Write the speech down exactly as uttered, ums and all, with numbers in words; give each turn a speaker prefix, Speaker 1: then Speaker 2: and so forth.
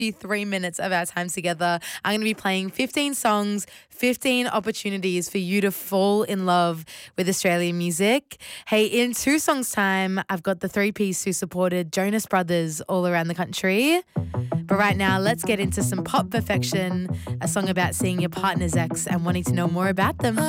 Speaker 1: few three minutes of our time together, I'm going to be playing fifteen songs, fifteen opportunities for you to fall in love with Australian music. Hey, in two songs' time, I've got the three-piece who supported Jonas Brothers all around the country. But right now, let's get into some pop perfection, a song about seeing your partner's ex and wanting to know more about them.